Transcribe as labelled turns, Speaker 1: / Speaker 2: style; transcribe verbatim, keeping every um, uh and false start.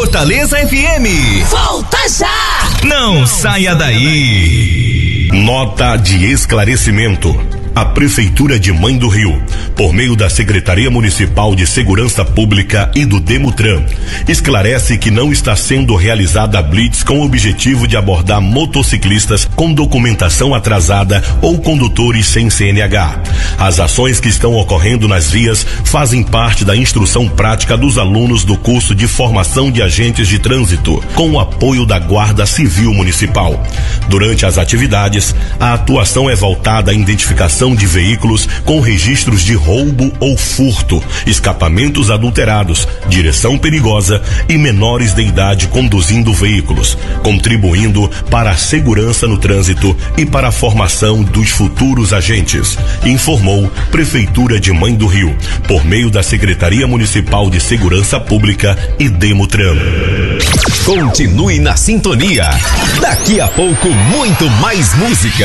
Speaker 1: Fortaleza F M.
Speaker 2: Volta já!
Speaker 1: Não saia daí.
Speaker 3: Nota de esclarecimento. A Prefeitura de Mãe do Rio, por meio da Secretaria Municipal de Segurança Pública e do Demutran, esclarece que não está sendo realizada a blitz com o objetivo de abordar motociclistas com documentação atrasada ou condutores sem C N H. As ações que estão ocorrendo nas vias fazem parte da instrução prática dos alunos do curso de formação de agentes de trânsito, com o apoio da Guarda Civil Municipal. Durante as atividades, a atuação é voltada à identificação de veículos com registros de roubo ou furto, escapamentos adulterados, direção perigosa e menores de idade conduzindo veículos, contribuindo para a segurança no trânsito e para a formação dos futuros agentes, informou Prefeitura de Mãe do Rio, por meio da Secretaria Municipal de Segurança Pública e Demutran.
Speaker 1: Continue na sintonia. Daqui a pouco, muito mais música.